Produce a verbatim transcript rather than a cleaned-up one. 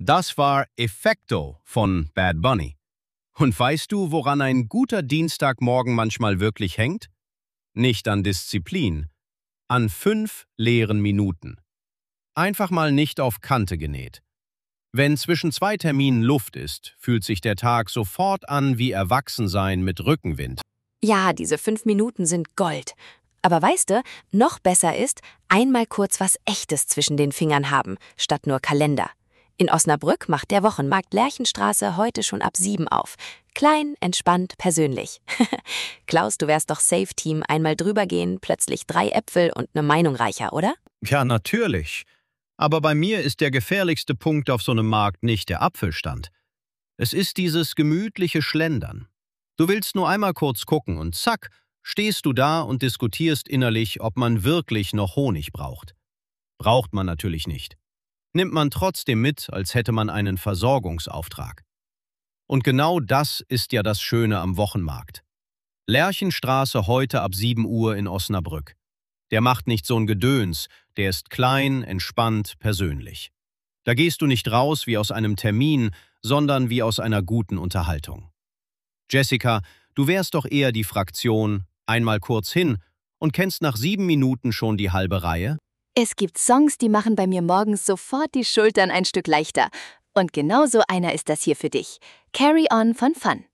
Das war Effekto von Bad Bunny. Und weißt du, woran ein guter Dienstagmorgen manchmal wirklich hängt? Nicht an Disziplin, an fünf leeren Minuten. Einfach mal nicht auf Kante genäht. Wenn zwischen zwei Terminen Luft ist, fühlt sich der Tag sofort an wie Erwachsensein mit Rückenwind. Ja, diese fünf Minuten sind Gold. Aber weißt du, noch besser ist, einmal kurz was Echtes zwischen den Fingern haben, statt nur Kalender. In Osnabrück macht der Wochenmarkt Lerchenstraße heute schon ab sieben auf. Klein, entspannt, persönlich. Klaus, du wärst doch Safe-Team, einmal drüber gehen, plötzlich drei Äpfel und eine Meinung reicher, oder? Ja, natürlich. Aber bei mir ist der gefährlichste Punkt auf so einem Markt nicht der Apfelstand. Es ist dieses gemütliche Schlendern. Du willst nur einmal kurz gucken und zack, stehst du da und diskutierst innerlich, ob man wirklich noch Honig braucht. Braucht man natürlich nicht. Nimmt man trotzdem mit, als hätte man einen Versorgungsauftrag. Und genau das ist ja das Schöne am Wochenmarkt. Lerchenstraße heute ab sieben Uhr in Osnabrück. Der macht nicht so ein Gedöns, der ist klein, entspannt, persönlich. Da gehst du nicht raus wie aus einem Termin, sondern wie aus einer guten Unterhaltung. Jessica, du wärst doch eher die Fraktion, einmal kurz hin und kennst nach sieben Minuten schon die halbe Reihe? Es gibt Songs, die machen bei mir morgens sofort die Schultern ein Stück leichter. Und genau so einer ist das hier für dich. Carry On von Fun.